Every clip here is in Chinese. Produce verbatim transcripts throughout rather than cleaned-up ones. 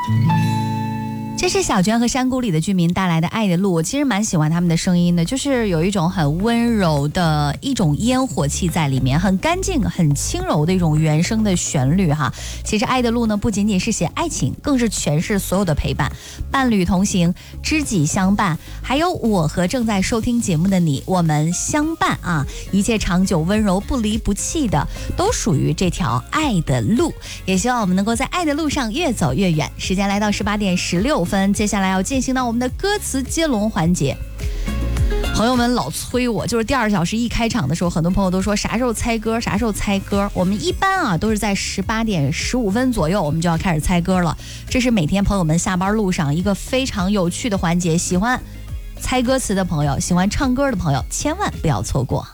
这是小娟和山谷里的居民带来的《爱的路》，我其实蛮喜欢他们的声音的，就是有一种很温柔的一种烟火气在里面，很干净很轻柔的一种原声的旋律哈。其实《爱的路》呢，不仅仅是写爱情，更是诠释所有的陪伴，伴侣同行，知己相伴，还有我和正在收听节目的你，我们相伴啊，一切长久温柔不离不弃的，都属于这条爱的路。也希望我们能够在爱的路上越走越远。时间来到十八点十六分。接下来要进行到我们的歌词接龙环节。朋友们老催我，就是第二小时一开场的时候，很多朋友都说啥时候猜歌，啥时候猜歌。我们一般啊都是在十八点十五分左右，我们就要开始猜歌了。这是每天朋友们下班路上一个非常有趣的环节，喜欢猜歌词的朋友，喜欢唱歌的朋友，千万不要错过。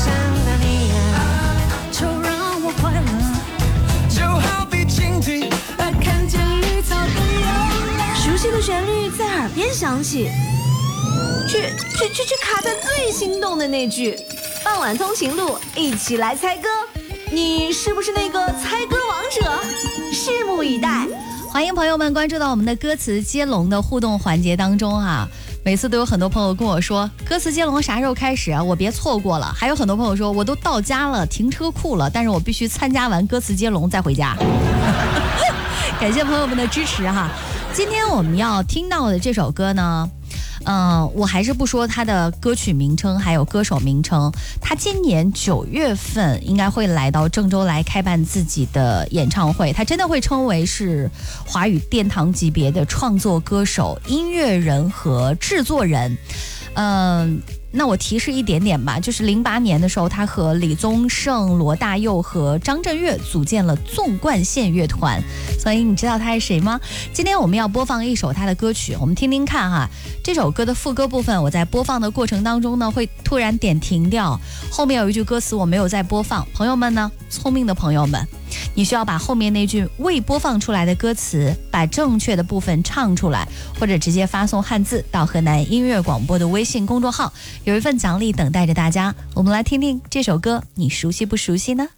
熟悉的旋律在耳边响起，却却却却卡在最心动的那句。傍晚通勤路，一起来猜歌，你是不是那个猜歌王者？拭目以待。 欢迎朋友们关注到我们的歌词接龙的互动环节当中啊。每次都有很多朋友跟我说，歌词接龙啥时候开始啊？我别错过了。还有很多朋友说，我都到家了，停车库了，但是我必须参加完歌词接龙再回家。感谢朋友们的支持哈。今天我们要听到的这首歌呢，嗯、呃，我还是不说它的歌曲名称还有歌手名称。他今年九月份应该会来到郑州来开办自己的演唱会，他真的会称为是华语殿堂级别的创作歌手、音乐人和制作人。嗯、呃。那我提示一点点吧，就是零八年的时候，他和李宗盛、罗大佑和张震岳组建了纵贯线乐团，所以你知道他是谁吗？今天我们要播放一首他的歌曲，我们听听看哈。这首歌的副歌部分，我在播放的过程当中呢，会突然点停掉，后面有一句歌词我没有再播放。朋友们呢，聪明的朋友们，你需要把后面那句未播放出来的歌词，把正确的部分唱出来，或者直接发送汉字到河南音乐广播的微信公众号，有一份奖励等待着大家。我们来听听这首歌，你熟悉不熟悉呢？